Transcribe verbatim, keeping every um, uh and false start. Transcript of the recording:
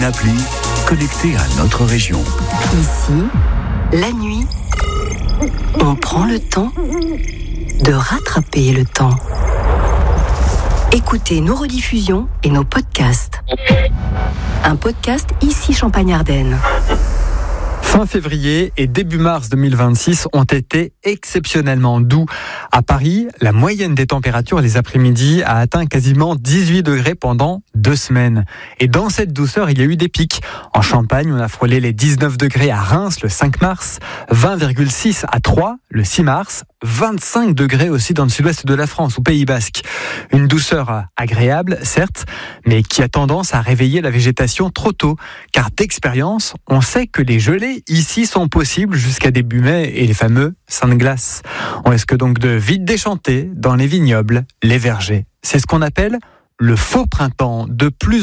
appli connectée à notre région. Ici, la nuit, on prend le temps de rattraper le temps. Écoutez nos rediffusions et nos podcasts. Un podcast Ici Champagne-Ardenne. Fin février et début mars deux mille vingt-six ont été exceptionnellement doux. À Paris, la moyenne des températures les après-midi a atteint quasiment dix-huit degrés pendant deux semaines. Et dans cette douceur, il y a eu des pics. En Champagne, on a frôlé les dix-neuf degrés à Reims le cinq mars, vingt virgule six à Troyes le six mars, vingt-cinq degrés aussi dans le sud-ouest de la France, au Pays Basque. Une douceur agréable, certes, mais qui a tendance à réveiller la végétation trop tôt. Car d'expérience, on sait que les gelées ici sont possibles jusqu'à début mai et les fameux seins de glace. On risque donc de vite déchanter dans les vignobles, les vergers. C'est ce qu'on appelle le faux printemps. De plus